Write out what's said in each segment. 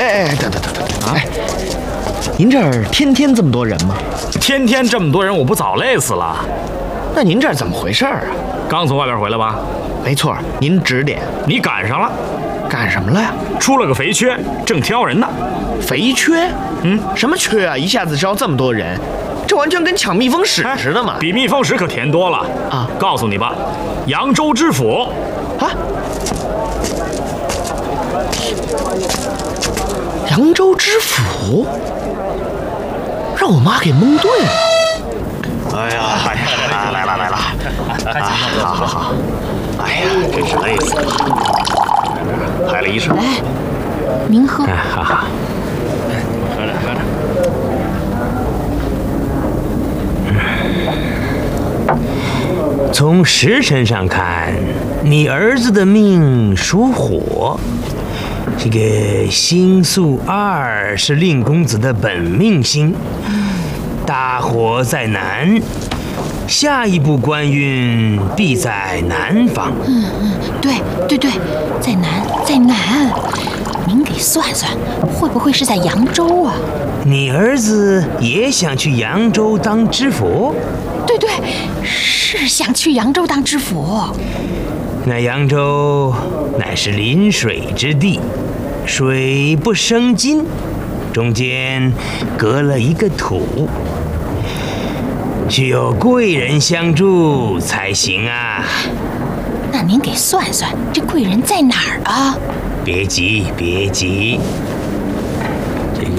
等啊！您这儿天天这么多人吗？ 天天这么多人，我不早累死了。 那您这儿怎么回事啊？ 刚从外边回来吧？ 没错，您指点。 你赶上了。 干什么了呀？ 出了个肥缺，正挑人呢。 肥缺？什么缺啊？一下子招这么多人，这完全跟抢蜜蜂屎似的嘛！ 比蜜蜂屎可甜多了啊！告诉你吧，扬州知府啊，扬州知府，让我妈给蒙对了。 哎呀，来了！好，哎呀，真是累死了，拍了一身。 来，您喝。 好，喝着。从时辰上看，你儿子的命属火，这个星宿2是令公子的本命星，大火在南，下一步官运必在南方。 对，在南。您给算算，会不会是在扬州啊？ 你儿子也想去扬州当知府？ 对，是想去扬州当知府。 那扬州乃是临水之地，水不生金，中间隔了一个土，需有贵人相助才行啊。 那您给算算，这贵人在哪儿啊？ 别急，这个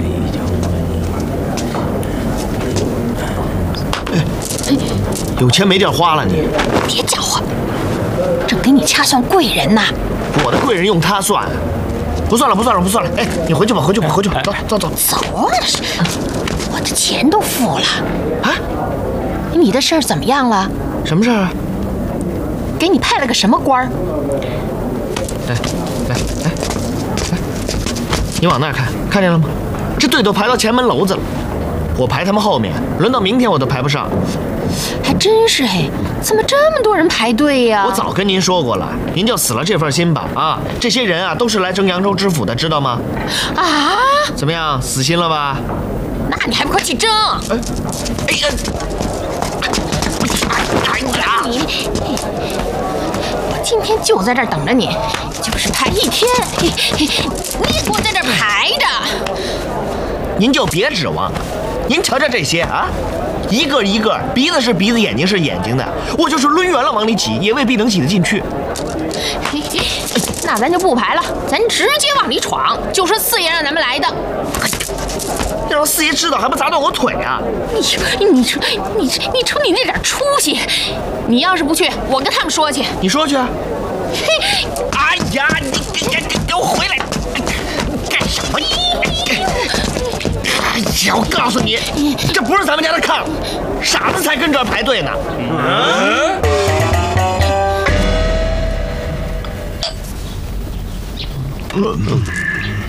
有钱没地儿花了你？ 别搅和，正给你掐算贵人呢。 我的贵人用他算？不算了。哎，你回去吧，走。 走啊！我的钱都付了啊！你的事儿怎么样了？ 什么事儿啊？ 给你派了个什么官儿？ 来，你往那儿看见了吗？这队都排到前门楼子了，我排他们后面，轮到明天我都排不上。 还真是哎，怎么这么多人排队呀？ 我早跟您说过了，您就死了这份心吧啊！这些人啊都是来争扬州知府的，知道吗？ 啊？ 怎么样，死心了吧？ 那你还不快去争？ 哎呀！ 我今天就在这儿等着你，就是排一天，你也给我在这儿排着。 您就别指望，您瞧瞧这些啊，一个鼻子是鼻子，眼睛是眼睛的，我就是抡圆了往里挤，也未必能挤得进去。 那咱就不排了，咱直接往里闯，就说四爷让咱们来的。 要让四爷知道，还不砸断我腿啊！ 你瞅你那点出息！你要是不去，我跟他们说去。 你说去啊！ 嘿！ 哎呀，你给我回来！干什么？哎呀，我告诉你，这不是咱们家的炕，傻子才跟这儿排队呢。